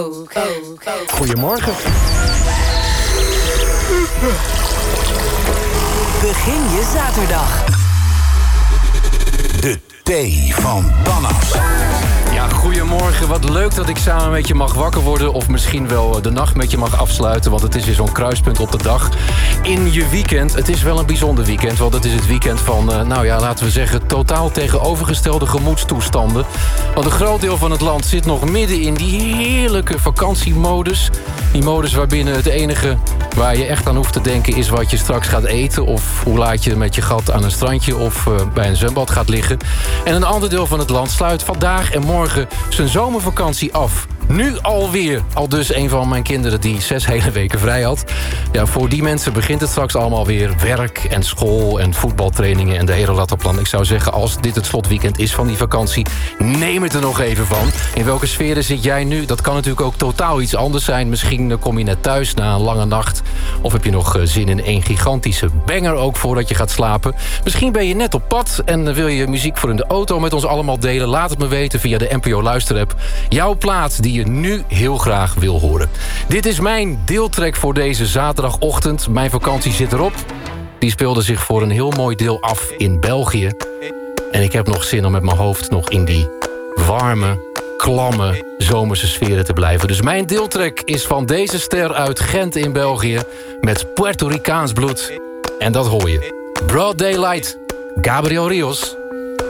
Goedemorgen. Begin je zaterdag. De thee van Panas. Ja, goedemorgen. Wat leuk dat ik samen met je mag wakker worden. Of misschien wel de nacht met je mag afsluiten. Want het is weer zo'n kruispunt op de dag. In je weekend. Het is wel een bijzonder weekend. Want het is het weekend van, laten we zeggen, totaal tegenovergestelde gemoedstoestanden. Want een groot deel van het land zit nog midden in die heerlijke vakantiemodus. Die modus waarbinnen het enige waar je echt aan hoeft te denken is wat je straks gaat eten. Of hoe laat je met je gat aan een strandje of bij een zwembad gaat liggen. En een ander deel van het land sluit vandaag en morgen zijn zomervakantie af. Nu alweer. Al dus een van mijn kinderen die 6 hele weken vrij had. Ja, voor die mensen begint het straks allemaal weer werk en school en voetbaltrainingen en de hele rattenplan. Ik zou zeggen, als dit het slotweekend is van die vakantie, neem het er nog even van. In welke sferen zit jij nu? Dat kan natuurlijk ook totaal iets anders zijn. Misschien kom je net thuis na een lange nacht. Of heb je nog zin in een gigantische banger ook voordat je gaat slapen. Misschien ben je net op pad en wil je muziek voor in de auto met ons allemaal delen. Laat het me weten via de NPO Luisterapp. Jouw plaat die je nu heel graag wil horen. Dit is mijn deeltrack voor deze zaterdagochtend. Mijn vakantie zit erop. Die speelde zich voor een heel mooi deel af in België. En ik heb nog zin om met mijn hoofd nog in die warme, klamme, zomerse sferen te blijven. Dus mijn deeltrack is van deze ster uit Gent in België met Puerto Ricaans bloed. En dat hoor je. Broad Daylight, Gabriel Rios.